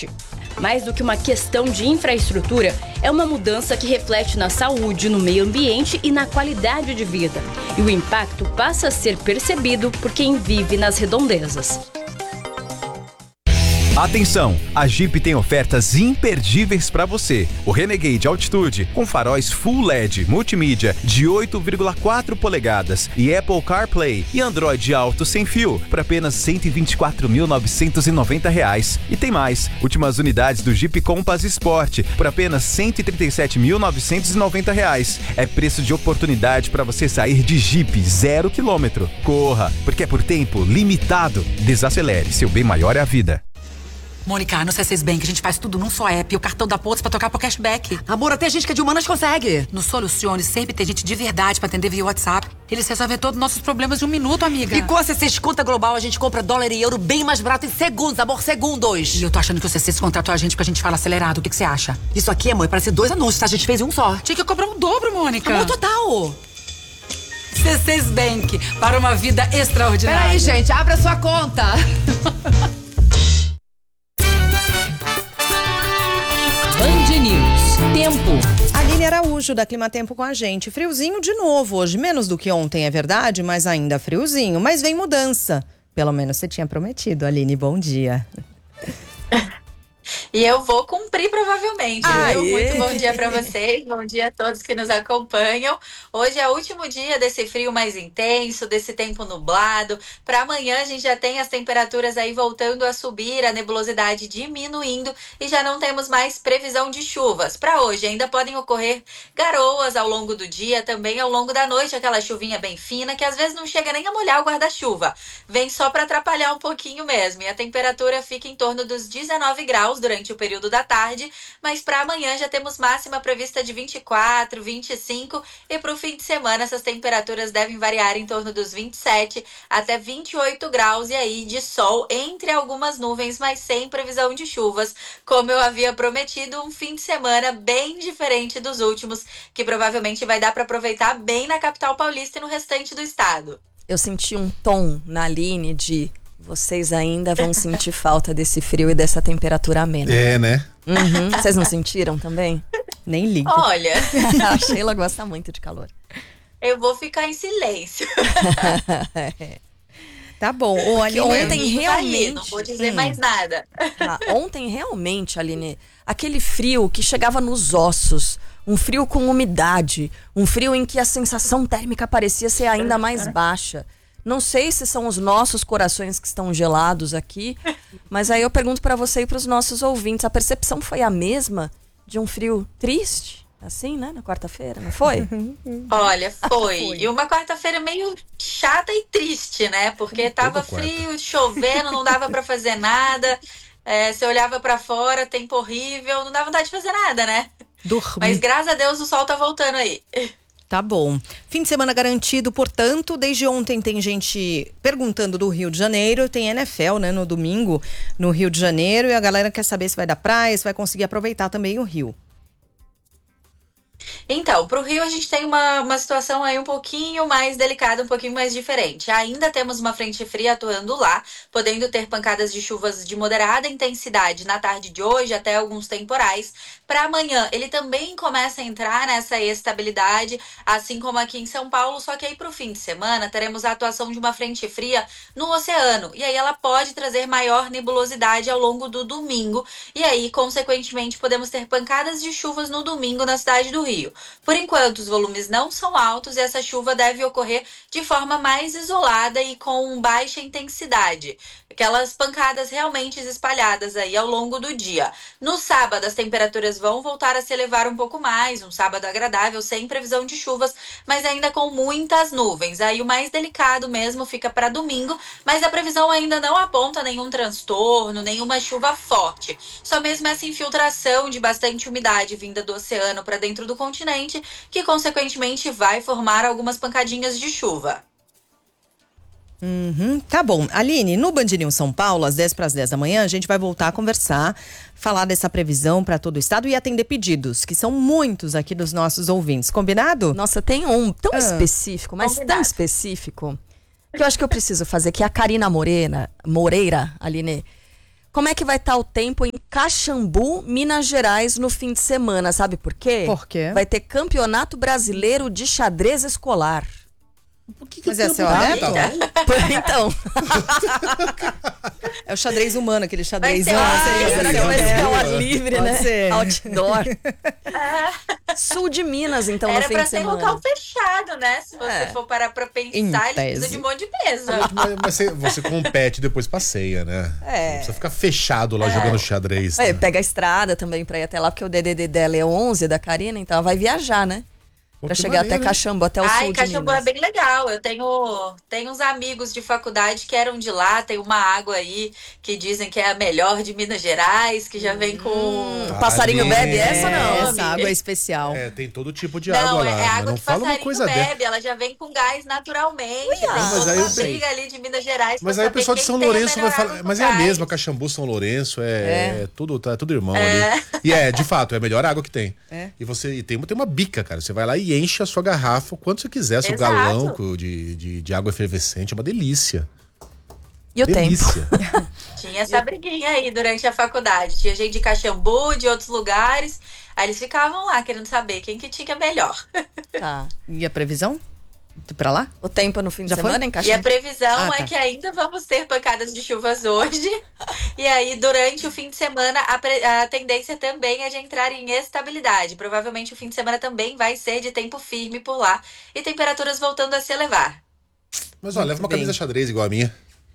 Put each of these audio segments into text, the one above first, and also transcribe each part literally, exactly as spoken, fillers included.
Mais do que uma questão de infraestrutura, é uma mudança que reflete na saúde, no meio ambiente e na qualidade de vida. E o impacto passa a ser percebido por quem vive nas redondezas. Atenção, a Jeep tem ofertas imperdíveis para você. O Renegade Altitude com faróis Full L E D multimídia de oito vírgula quatro polegadas e Apple CarPlay e Android Auto sem fio por apenas cento e vinte e quatro mil novecentos e noventa reais. E tem mais, últimas unidades do Jeep Compass Sport por apenas cento e trinta e sete mil novecentos e noventa reais. É preço de oportunidade para você sair de Jeep zero quilômetro. Corra, porque é por tempo limitado. Desacelere, seu bem maior é a vida. Mônica, no C seis Bank a gente faz tudo num só app e o cartão da Pontos pra tocar pro cashback. Amor, até gente que é de humanas consegue. No Solucione sempre tem gente de verdade pra atender via WhatsApp. Eles resolvem todos os nossos problemas em um minuto, amiga. E com a C seis Conta Global a gente compra dólar e euro bem mais barato em segundos, amor, segundos. E eu tô achando que o C seis contratou a gente porque a gente fala acelerado. O que você acha? Isso aqui, amor, parece dois anúncios, tá? A gente fez um só. Tinha que cobrar o dobro, Mônica. Amor, total. C seis Bank, para uma vida extraordinária. Peraí, gente, abra sua conta. Band News. Tempo. Aline Araújo, da Climatempo, com a gente. Friozinho de novo hoje, menos do que ontem, é verdade, mas ainda friozinho. Mas vem mudança. Pelo menos você tinha prometido, Aline. Bom dia. E eu vou cumprir provavelmente, viu? Muito bom dia para vocês, bom dia a todos que nos acompanham. Hoje é o último dia desse frio mais intenso, desse tempo nublado. Para amanhã a gente já tem as temperaturas aí voltando a subir, a nebulosidade diminuindo e já não temos mais previsão de chuvas. Para hoje ainda podem ocorrer garoas ao longo do dia, também ao longo da noite, aquela chuvinha bem fina que às vezes não chega nem a molhar o guarda-chuva. Vem só para atrapalhar um pouquinho mesmo. E a temperatura fica em torno dos dezenove graus durante o período da tarde, mas para amanhã já temos máxima prevista de vinte e quatro, vinte e cinco e para o fim de semana essas temperaturas devem variar em torno dos vinte e sete até vinte e oito graus e aí de sol entre algumas nuvens, mas sem previsão de chuvas, como eu havia prometido, um fim de semana bem diferente dos últimos, que provavelmente vai dar para aproveitar bem na capital paulista e no restante do estado. Eu senti um tom na Aline de vocês ainda vão sentir falta desse frio e dessa temperatura amena. É, né? Uhum. Vocês não sentiram também? Nem ligo. Olha, A Sheila gosta muito de calor. eu vou ficar em silêncio. Tá bom. Ô, Aline, ontem Isso aí, realmente... não vou dizer Hum. mais nada. Ah, ontem realmente, Aline, aquele frio que chegava nos ossos, um frio com umidade, um frio em que a sensação térmica parecia ser ainda mais baixa. Não sei se são os nossos corações que estão gelados aqui, mas aí eu pergunto pra você e pros nossos ouvintes, a percepção foi a mesma de um frio triste? Assim, né? Na quarta-feira, não foi? Olha, foi. Foi. E uma quarta-feira meio chata e triste, né? Porque tava quarta. frio, chovendo, não dava pra fazer nada. É, você olhava pra fora, tempo horrível, não dava vontade de fazer nada, né? dormi. Mas graças a Deus o sol tá voltando aí. Tá bom. Fim de semana garantido, portanto, desde ontem tem gente perguntando do Rio de Janeiro, tem N F L, né, no domingo, no Rio de Janeiro, e a galera quer saber se vai dar praia, se vai conseguir aproveitar também o Rio. Então, para o Rio a gente tem uma, uma situação aí um pouquinho mais delicada, um pouquinho mais diferente. Ainda temos uma frente fria atuando lá, podendo ter pancadas de chuvas de moderada intensidade na tarde de hoje, até alguns temporais. Para amanhã, ele também começa a entrar nessa estabilidade, assim como aqui em São Paulo, só que aí para o fim de semana teremos a atuação de uma frente fria no oceano. E aí ela pode trazer maior nebulosidade ao longo do domingo. E aí, consequentemente, podemos ter pancadas de chuvas no domingo na cidade do Rio. Por enquanto, os volumes não são altos e essa chuva deve ocorrer de forma mais isolada e com baixa intensidade. Aquelas pancadas realmente espalhadas aí ao longo do dia. No sábado, as temperaturas vão voltar a se elevar um pouco mais, um sábado agradável, sem previsão de chuvas, mas ainda com muitas nuvens. Aí o mais delicado mesmo fica para domingo, mas a previsão ainda não aponta nenhum transtorno, nenhuma chuva forte. Só mesmo essa infiltração de bastante umidade vinda do oceano para dentro do continente, que consequentemente vai formar algumas pancadinhas de chuva. Uhum, tá bom. Aline, no Band News São Paulo, às dez para as dez da manhã, a gente vai voltar a conversar, falar dessa previsão para todo o estado e atender pedidos, que são muitos aqui dos nossos ouvintes. Combinado? Nossa, tem um tão Ah. específico, mas Combinado. tão específico, que eu acho que eu preciso fazer, que é a Karina Morena, Moreira, Aline. Como é que vai estar o tempo em Caxambu, Minas Gerais, no fim de semana? Sabe por quê? Por quê? Vai ter Campeonato Brasileiro de Xadrez Escolar. Por que que Mas é tempo seu tá? adepto? Então, É o xadrez humano, aquele xadrez. Vai ser- humano, Ah, seria vai esse ser uma xadrez. escola livre, Pode né? ser. Outdoor. Sul de Minas, então, no Era fim pra de ser semana. local fechado, né? Se você É. for parar pra Em pensar, ele tese. precisa de um monte de mesa. Mas, mas você, você compete e depois passeia, né? É. Não precisa ficar fechado lá jogando xadrez. É, né? pega a estrada também pra ir até lá, porque o D D D dela é onze da Karina, então ela vai viajar, né? Pô, Pra que chegar maneiro, até hein? Caxambu, até o Ai, sul de Caxambu Minas. é bem legal. Eu tenho, tenho uns amigos de faculdade que eram de lá. Tem uma água aí que dizem que é a melhor de Minas Gerais, que já vem com... O passarinho Ali. bebe essa, É, não? essa água é especial. É, tem todo tipo de Não, água lá. é mas água não que fala uma passarinho coisa bebe. dessa. Ela já vem com gás naturalmente. Tem mas toda aí uma eu sei. briga ali de Minas Gerais. Mas pra aí o saber pessoal de quem São tem a Lourenço vai melhor falar. água com Mas é a gás. mesma, Caxambu, São Lourenço, é, É. é tudo, tá tudo irmão É. ali. E é, de fato, é a melhor água que tem. É. E você e tem, tem uma bica, cara. Você vai lá e enche a sua garrafa o quanto você quiser, seu Exato. galão co- de, de, de água efervescente. É uma delícia. E o tempo? delícia. Tinha essa briguinha aí durante a faculdade. Tinha gente de Caxambu, de outros lugares. Aí eles ficavam lá querendo saber quem que tinha melhor. Tá. E a previsão? Pra lá? O tempo no fim de Já semana foi? em E a Caxambu? previsão Ah, é tá. que ainda vamos ter pancadas de chuvas hoje. E aí, durante o fim de semana, a, pre- a tendência também é de entrar em estabilidade. Provavelmente o fim de semana também vai ser de tempo firme por lá. E temperaturas voltando a se elevar. Mas ó, leva uma bem. camisa xadrez igual a minha.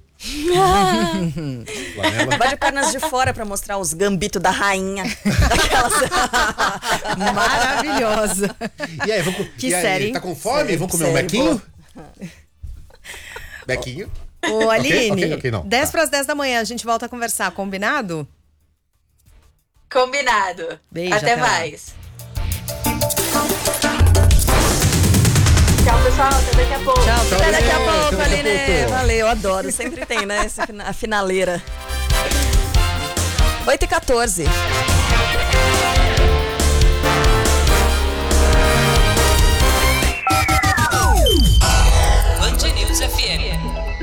Flanela. Vai de pernas de fora pra mostrar os gambitos da rainha. Daquelas... Maravilhosa. E aí, vamos, Que e aí, série, hein? Tá com fome? Série, vamos comer um série bequinho? Bequinho? Ô, Aline, Ok, ok, não. dez Tá. para as dez da manhã a gente volta a conversar, combinado? Combinado. Beijo, até até lá. mais. Tchau, pessoal. Até daqui a pouco. Tchau, Tchau, Até daqui a Aline. pouco, Até daqui a Aline. pouco. Valeu, adoro. Sempre tem, né? essa fina- A finaleira. oito e quatorze. Band News F M.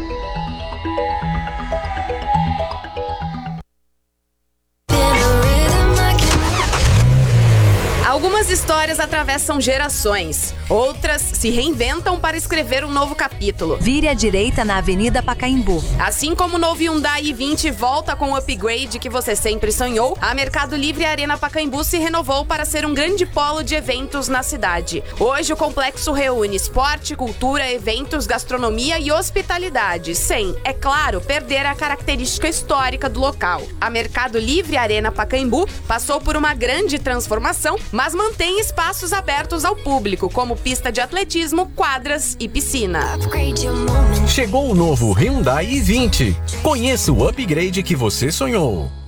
Algumas histórias atravessam gerações, outras se reinventam para escrever um novo capítulo. Vire à direita na Avenida Pacaembu. Assim como o novo Hyundai i vinte volta com o upgrade que você sempre sonhou, a Mercado Livre Arena Pacaembu se renovou para ser um grande polo de eventos na cidade. Hoje o complexo reúne esporte, cultura, eventos, gastronomia e hospitalidade, sem, é claro, perder a característica histórica do local. A Mercado Livre Arena Pacaembu passou por uma grande transformação, mas mantém espaços abertos ao público, como pista de atletismo, quadras e piscina. Chegou o novo Hyundai i vinte. Conheça o upgrade que você sonhou.